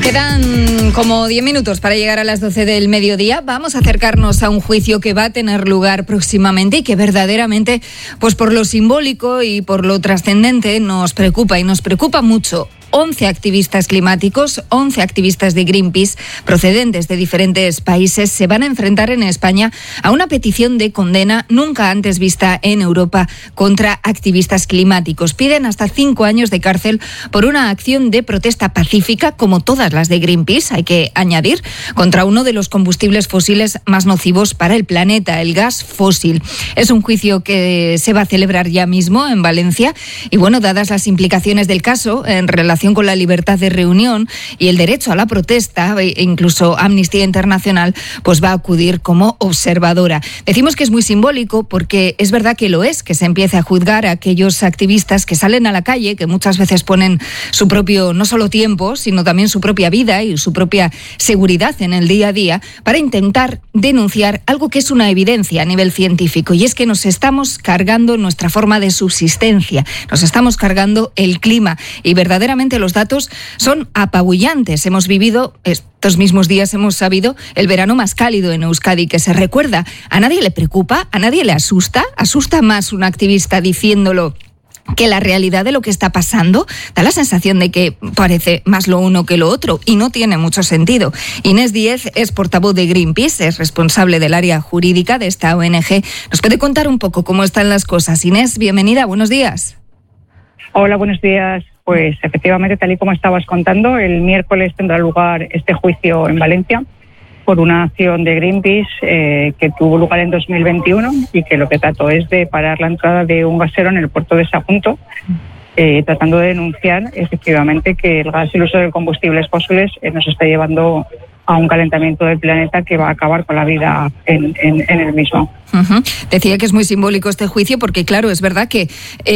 Quedan como 10 minutos para llegar a las 12 del mediodía. Vamos a acercarnos a un juicio que va a tener lugar próximamente y que verdaderamente, pues por lo simbólico y por lo trascendente, nos preocupa y nos preocupa mucho. 11 activistas climáticos, 11 activistas de Greenpeace procedentes de diferentes países se van a enfrentar en España a una petición de condena nunca antes vista en Europa contra activistas climáticos. Piden hasta 5 años de cárcel por una acción de protesta pacífica, como todas las de Greenpeace, hay que añadir, contra uno de los combustibles fósiles más nocivos para el planeta, el gas fósil. Es un juicio que se va a celebrar ya mismo en Valencia y, bueno, dadas las implicaciones del caso en relación con la libertad de reunión y el derecho a la protesta, incluso Amnistía Internacional pues va a acudir como observadora. Decimos que es muy simbólico porque es verdad que lo es, que se empiece a juzgar a aquellos activistas que salen a la calle, que muchas veces ponen su propio, no solo tiempo, sino también su propia vida y su propia seguridad en el día a día para intentar denunciar algo que es una evidencia a nivel científico, y es que nos estamos cargando nuestra forma de subsistencia, nos estamos cargando el clima, y verdaderamente los datos son apabullantes. Hemos vivido, estos mismos días hemos sabido, el verano más cálido en Euskadi que se recuerda. ¿A nadie le preocupa? ¿A nadie le asusta? ¿Asusta más un activista diciéndolo que la realidad de lo que está pasando? Da la sensación de que parece más lo uno que lo otro y no tiene mucho sentido. Inés Díez es portavoz de Greenpeace, es responsable del área jurídica de esta ONG. ¿Nos puede contar un poco cómo están las cosas? Inés, bienvenida, buenos días. Hola, buenos días. Pues efectivamente, tal y como estabas contando, el miércoles tendrá lugar este juicio en Valencia por una acción de Greenpeace que tuvo lugar en 2021 y que lo que trató es de parar la entrada de un gasero en el puerto de Sagunto, tratando de denunciar efectivamente que el gas y el uso de combustibles fósiles nos está llevando a un calentamiento del planeta que va a acabar con la vida en el mismo. Uh-huh. Decía que es muy simbólico este juicio porque, claro, es verdad que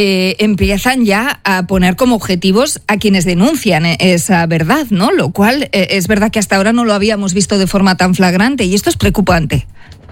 empiezan ya a poner como objetivos a quienes denuncian esa verdad, ¿no? Lo cual es verdad que hasta ahora no lo habíamos visto de forma tan flagrante y esto es preocupante.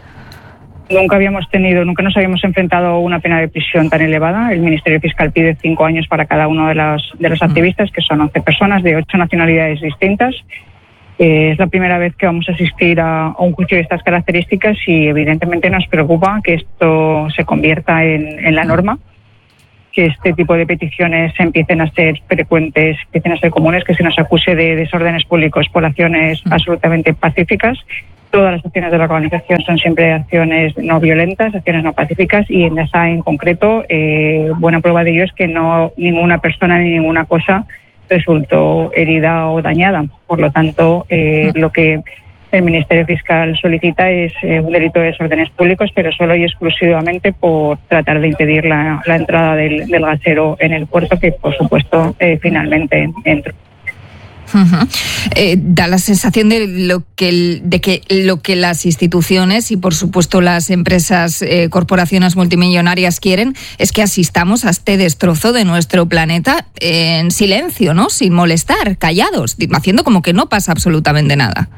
Nunca nos habíamos enfrentado a una pena de prisión tan elevada. El Ministerio Fiscal pide 5 años para cada uno de los activistas, que son 11 personas de 8 nacionalidades distintas. Es la primera vez que vamos a asistir a un juicio de estas características y evidentemente nos preocupa que esto se convierta en la norma, que este tipo de peticiones empiecen a ser frecuentes, empiecen a ser comunes, que se nos acuse de desórdenes públicos por acciones absolutamente pacíficas. Todas las acciones de la organización son siempre acciones no violentas, acciones no pacíficas, y en esa en concreto, buena prueba de ello es que no ninguna persona ni ninguna cosa resultó herida o dañada. Por lo tanto, lo que el Ministerio Fiscal solicita es un delito de desórdenes públicos, pero solo y exclusivamente por tratar de impedir la entrada del gasero en el puerto, que por supuesto finalmente entró. Uh-huh. Da la sensación de que lo que las instituciones y por supuesto las empresas, corporaciones multimillonarias quieren es que asistamos a este destrozo de nuestro planeta en silencio, ¿no? Sin molestar, callados, haciendo como que no pasa absolutamente nada.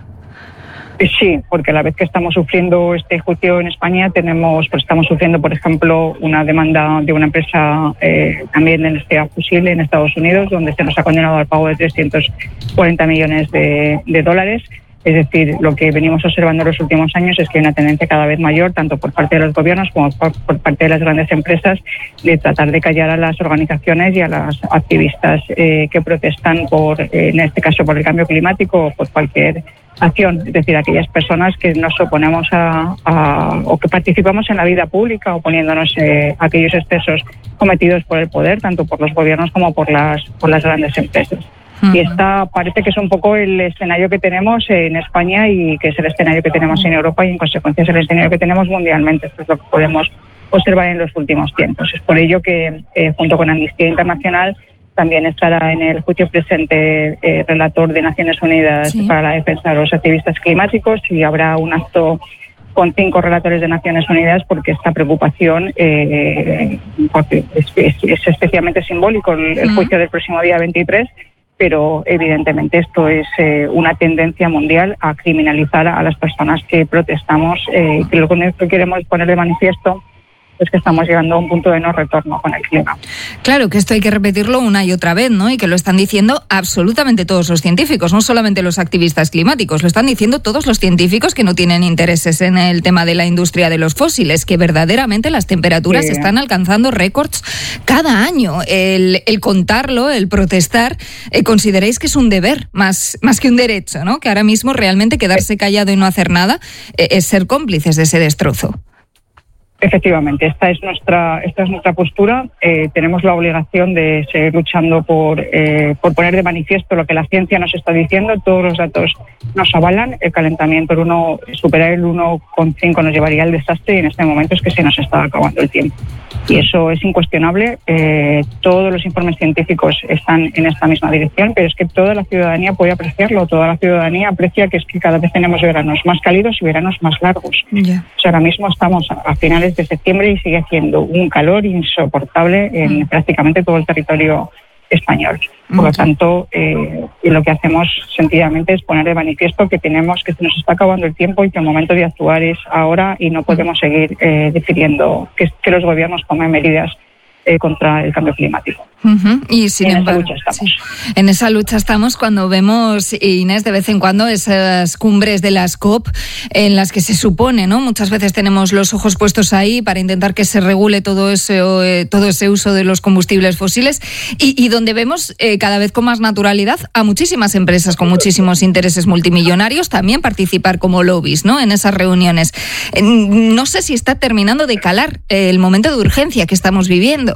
Sí, porque a la vez que estamos sufriendo este juicio en España, estamos sufriendo, por ejemplo, una demanda de una empresa también de energía fósil en Estados Unidos, donde se nos ha condenado al pago de 340 millones de dólares. Es decir, lo que venimos observando en los últimos años es que hay una tendencia cada vez mayor, tanto por parte de los gobiernos como por parte de las grandes empresas, de tratar de callar a las organizaciones y a las activistas que protestan en este caso, por el cambio climático o por cualquier acción. Es decir, aquellas personas que nos oponemos o que participamos en la vida pública oponiéndonos a aquellos excesos cometidos por el poder, tanto por los gobiernos como por las grandes empresas. Y esta parece que es un poco el escenario que tenemos en España y que es el escenario que tenemos en Europa y en consecuencia es el escenario que tenemos mundialmente. Esto es lo que podemos observar en los últimos tiempos. Es por ello que junto con Amnistía Internacional también estará en el juicio presente relator de Naciones Unidas para la defensa de los activistas climáticos, y habrá un acto con 5 relatores de Naciones Unidas porque esta preocupación porque es especialmente simbólico el juicio del próximo día 23, pero evidentemente esto es una tendencia mundial a criminalizar a las personas que protestamos. Que lo que queremos poner de manifiesto es que estamos llegando a un punto de no retorno con el clima. Claro, que esto hay que repetirlo una y otra vez, ¿no? Y que lo están diciendo absolutamente todos los científicos, no solamente los activistas climáticos, lo están diciendo todos los científicos que no tienen intereses en el tema de la industria de los fósiles, que verdaderamente las temperaturas están alcanzando récords cada año. El contarlo, el protestar, consideráis que es un deber, más que un derecho, ¿no? Que ahora mismo realmente quedarse callado y no hacer nada es ser cómplices de ese destrozo. Efectivamente, esta es nuestra postura. Tenemos la obligación de seguir luchando por poner de manifiesto lo que la ciencia nos está diciendo. Todos los datos nos avalan. El calentamiento, superar el 1,5 nos llevaría al desastre, y en este momento es que se nos está acabando el tiempo. Y eso es incuestionable. Todos los informes científicos están en esta misma dirección, pero es que toda la ciudadanía puede apreciarlo. Toda la ciudadanía aprecia que es que cada vez tenemos veranos más cálidos y veranos más largos. Yeah. O sea, ahora mismo estamos a finales de septiembre y sigue haciendo un calor insoportable en prácticamente todo el territorio español. Por lo tanto, lo que hacemos sencillamente es poner de manifiesto que se nos está acabando el tiempo y que el momento de actuar es ahora, y no podemos seguir decidiendo que los gobiernos tomen medidas contra el cambio climático. Y sin embargo, en esa lucha estamos cuando vemos, Inés, de vez en cuando esas cumbres de las COP en las que se supone, ¿no? Muchas veces tenemos los ojos puestos ahí para intentar que se regule todo ese uso de los combustibles fósiles y donde vemos cada vez con más naturalidad a muchísimas empresas con muchísimos intereses multimillonarios también participar como lobbies, ¿no? En esas reuniones. No sé si está terminando de calar el momento de urgencia que estamos viviendo.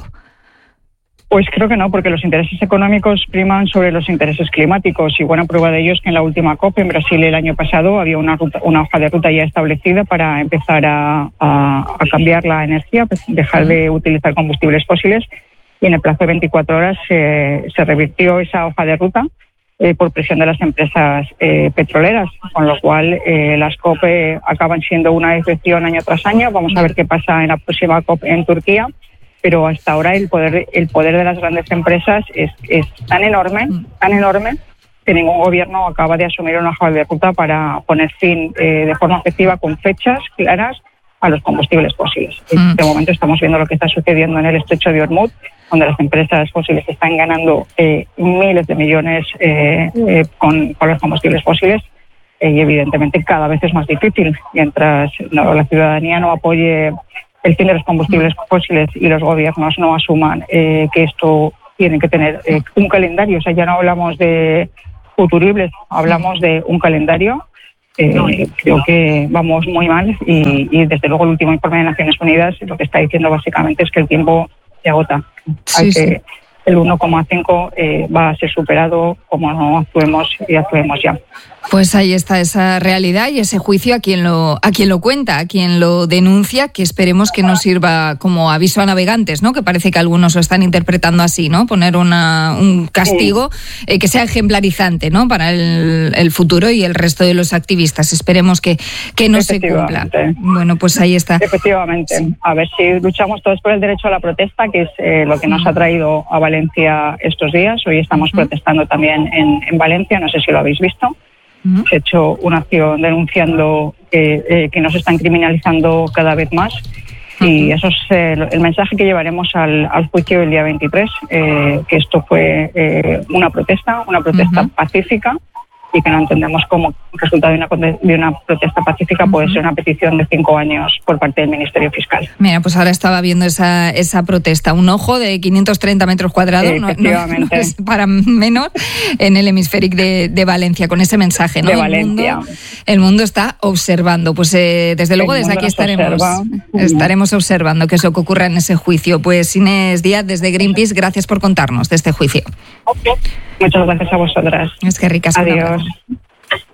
Pues creo que no, porque los intereses económicos priman sobre los intereses climáticos, y buena prueba de ello es que en la última COP en Brasil el año pasado había una hoja de ruta ya establecida para empezar a cambiar la energía, pues dejar de utilizar combustibles fósiles, y en el plazo de 24 horas se revirtió esa hoja de ruta por presión de las empresas petroleras, con lo cual las COP acaban siendo una excepción año tras año. Vamos a ver qué pasa en la próxima COP en Turquía. Pero hasta ahora el poder de las grandes empresas es tan enorme, que ningún gobierno acaba de asumir una hoja de ruta para poner fin de forma efectiva, con fechas claras, a los combustibles fósiles. De momento estamos viendo lo que está sucediendo en el estrecho de Hormuz, donde las empresas fósiles están ganando miles de millones con los combustibles fósiles, y evidentemente cada vez es más difícil. Mientras la ciudadanía no apoye el fin de los combustibles fósiles y los gobiernos no asuman que esto tiene que tener un calendario. O sea, ya no hablamos de futuribles, hablamos de un calendario. Creo que vamos muy mal, y desde luego el último informe de Naciones Unidas lo que está diciendo básicamente es que el tiempo se agota. Que el 1,5 va a ser superado como no actuemos ya. Pues ahí está esa realidad y ese juicio a quien lo cuenta, a quien lo denuncia, que esperemos que nos sirva como aviso a navegantes, ¿no? Que parece que algunos lo están interpretando así, ¿no? Poner un castigo que sea ejemplarizante, ¿no? Para el futuro y el resto de los activistas. Esperemos que no se cumpla. Bueno, pues ahí está. Efectivamente. Sí. A ver si luchamos todos por el derecho a la protesta, que es lo que nos ha traído a Valencia estos días. Hoy estamos protestando también en Valencia, no sé si lo habéis visto. Se ha hecho una acción denunciando que nos están criminalizando cada vez más, y eso es el mensaje que llevaremos al juicio el día 23, que esto fue una protesta pacífica, y que no entendemos cómo el resultado de una protesta pacífica puede ser una petición de 5 años por parte del Ministerio Fiscal. Mira, pues ahora estaba viendo esa protesta. Un ojo de 530 metros cuadrados, no es para menos, en el hemisférico de Valencia, con ese mensaje, ¿no? De Valencia. El mundo está observando. Pues desde luego desde aquí estaremos observando qué es lo que ocurra en ese juicio. Pues Inés Díaz, desde Greenpeace, gracias por contarnos de este juicio. Okay. Muchas gracias a vosotras. Es que ricas. Adiós.